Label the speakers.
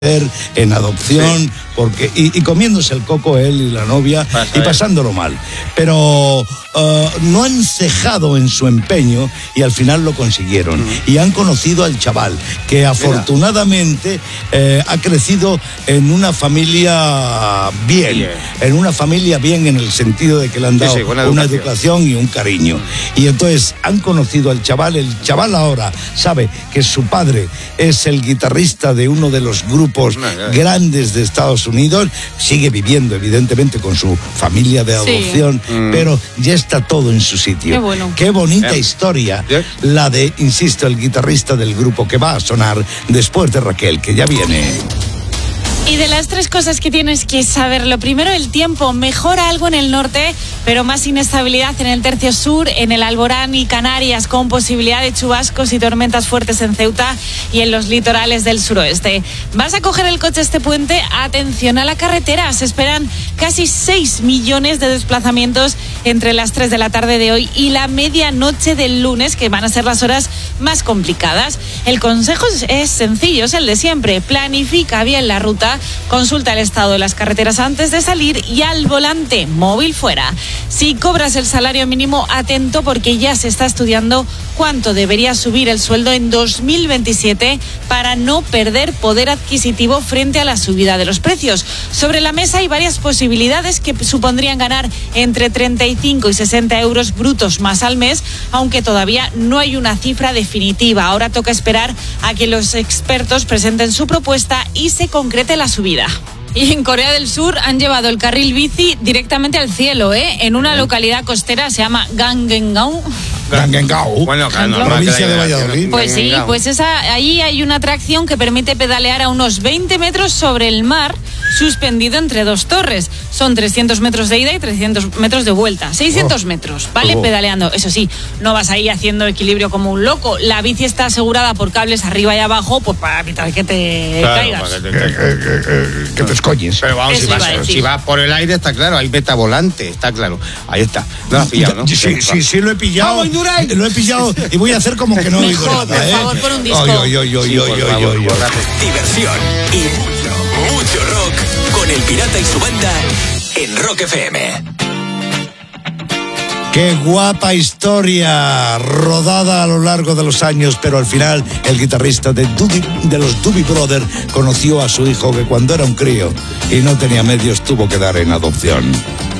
Speaker 1: en adopción, porque y comiéndose el coco él y la novia y pasándolo mal, pero no han cejado en su empeño y al final lo consiguieron y han conocido al chaval que afortunadamente ha crecido en una familia bien, en el sentido de que le han dado una educación y un cariño, y entonces han conocido al chaval. El chaval ahora sabe que su padre es el guitarrista de uno de los grupos grandes de Estados Unidos, sigue viviendo evidentemente con su familia de adopción, pero ya está todo en su sitio.
Speaker 2: Qué bueno.
Speaker 1: Qué bonita historia la de, insisto, el guitarrista del grupo que va a sonar después de Raquel, que ya viene.
Speaker 2: Y de las tres cosas que tienes que saber, lo primero, el tiempo. Mejora algo en el norte, pero más inestabilidad en el tercio sur, en el Alborán y Canarias, con posibilidad de chubascos y tormentas fuertes en Ceuta y en los litorales del suroeste. ¿Vas a coger el coche este puente? Atención a la carretera. Se esperan casi 6 millones de desplazamientos entre las 3 de la tarde de hoy y la medianoche del lunes, que van a ser las horas más complicadas. El consejo es sencillo, es el de siempre. Planifica bien la ruta, consulta el estado de las carreteras antes de salir y al volante, móvil fuera. Si cobras el salario mínimo, atento, porque ya se está estudiando cuánto debería subir el sueldo en 2027 para no perder poder adquisitivo frente a la subida de los precios. Sobre la mesa hay varias posibilidades que supondrían ganar entre 35 y 60 euros brutos más al mes, aunque todavía no hay una cifra definitiva. Ahora toca esperar a que los expertos presenten su propuesta y se concrete la subida. Y en Corea del Sur han llevado el carril bici directamente al cielo, en una localidad costera, se llama Gangnam.
Speaker 1: Bueno, provincia de Valladolid.
Speaker 2: Pues sí, pues ahí hay una atracción que permite pedalear a unos 20 metros sobre el mar, suspendido entre dos torres. Son 300 metros de ida y 300 metros de vuelta. 600 metros, ¿vale? Pedaleando. Eso sí, no vas ahí haciendo equilibrio como un loco. La bici está asegurada por cables arriba y abajo, pues para evitar que te caigas.
Speaker 1: Que te escoñes.
Speaker 3: Pero vamos, si vas por el aire, está claro, hay metavolante, está claro. Ahí está. ¿Lo has pillado, no?
Speaker 1: Sí, lo he pillado. Lo he pillado y voy a hacer como que no oigo nada.
Speaker 2: Por favor, por un disco.
Speaker 4: Diversión y mucho rock con El Pirata y su banda en Rock FM.
Speaker 1: Qué guapa historia rodada a lo largo de los años, pero al final el guitarrista de los Doobie Brothers conoció a su hijo que cuando era un crío y no tenía medios tuvo que dar en adopción.